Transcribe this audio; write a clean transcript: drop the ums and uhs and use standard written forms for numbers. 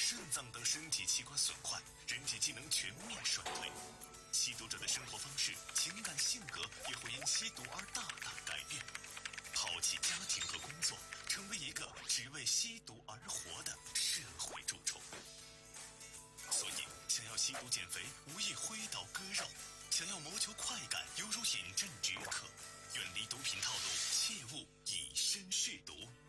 肾脏等身体器官损坏，人体机能全面衰退。吸毒者的生活方式、情感性格也会因吸毒而大大改变，抛弃家庭和工作，成为一个只为吸毒而活的社会蛀虫。所以，想要吸毒减肥，无异挥刀割肉；想要谋求快感，犹如饮鸩止渴。远离毒品套路，切勿以身试毒。